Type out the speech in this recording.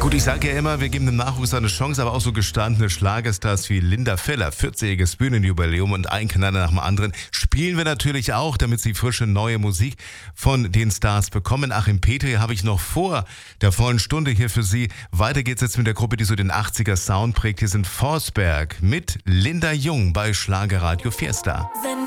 Gut, ich sage ja immer, wir geben dem Nachwuchs eine Chance, aber auch so gestandene Schlagerstars wie Linda Feller, 40-jähriges Bühnenjubiläum und ein Knaller nach dem anderen, spielen wir natürlich auch, damit sie frische neue Musik von den Stars bekommen. Achim Petri habe ich noch vor der vollen Stunde hier für Sie. Weiter geht's jetzt mit der Gruppe, die so den 80er Sound prägt. Hier sind Forsberg mit Linda Jung bei Schlagerradio Fiesta. Wenn